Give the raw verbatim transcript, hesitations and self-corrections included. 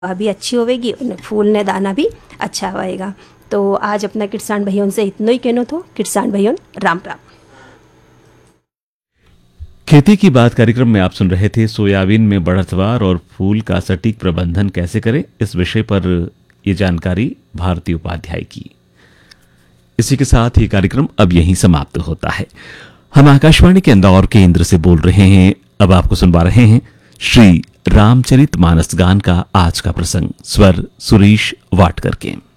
भी अच्छी होवेगी और फूल ने दाना भी अच्छा होएगा। तो आज अपना किसान भाइयों से इतना ही कहना तो किसान भाइयों राम राम। खेती की बात कार्यक्रम में आप सुन रहे थे सोयाबीन में बढ़तवार और फूल का सटीक प्रबंधन कैसे करें, इस विषय पर ये जानकारी भारती उपाध्याय की। इसी के साथ ये कार्यक्रम अब यहीं समाप्त होता है। हम आकाशवाणी के इंदौर केंद्र से बोल रहे हैं। अब आपको सुनवा रहे हैं श्री रामचरित मानस गान का आज का प्रसंग, स्वर सुरेश वाटकर के।